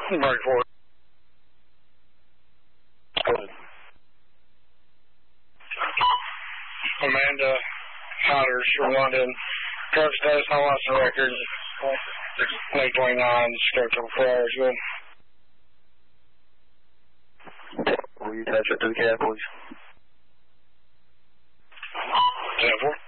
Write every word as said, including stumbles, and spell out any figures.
Mark four. Go ahead. Amanda Hatters from London. Coach does how lost the record. May twenty-nine, scheduled for hours. Good. Will you attach it to the cab, please? ten four.